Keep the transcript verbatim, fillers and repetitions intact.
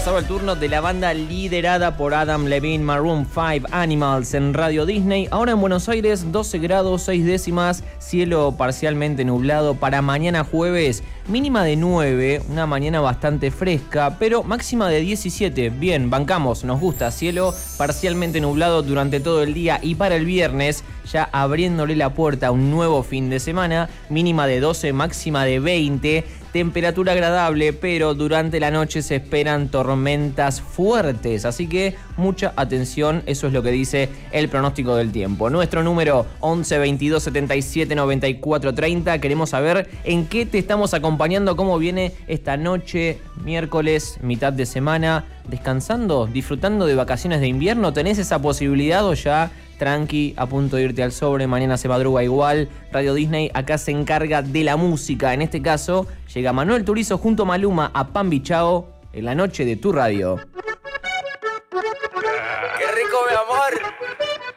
pasado el turno de la banda liderada por Adam Levine, Maroon cinco, Animals en Radio Disney. Ahora en Buenos Aires, doce grados, seis décimas, cielo parcialmente nublado. Para mañana jueves, mínima de nueve, una mañana bastante fresca, pero máxima de diecisiete. Bien, bancamos, nos gusta, cielo parcialmente nublado durante todo el día. Y para el viernes, ya abriéndole la puerta a un nuevo fin de semana, mínima de doce, máxima de veinte. Temperatura agradable, pero durante la noche se esperan tormentas fuertes, así que mucha atención, eso es lo que dice el pronóstico del tiempo. Nuestro número once veintidós setenta y siete noventa y cuatro treinta, queremos saber en qué te estamos acompañando, cómo viene esta noche, miércoles, mitad de semana, descansando, disfrutando de vacaciones de invierno. ¿Tenés esa posibilidad o ya tranqui, a punto de irte al sobre, mañana se madruga igual? Radio Disney acá se encarga de la música. En este caso, llega Manuel Turizo junto a Maluma a Pan Bichao en la noche de tu radio. ¡Qué rico, mi amor!